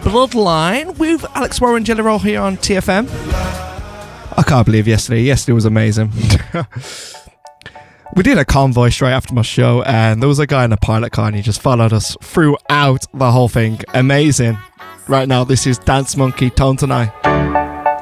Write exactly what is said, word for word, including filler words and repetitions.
Bloodline with Alex Warren Jelly Roll here on T F M. I can't believe yesterday. Yesterday was amazing. We did a convoy straight after my show, and there was a guy in a pilot car and he just followed us throughout the whole thing. Amazing. Right now, this is Dance Monkey Tone Tonight.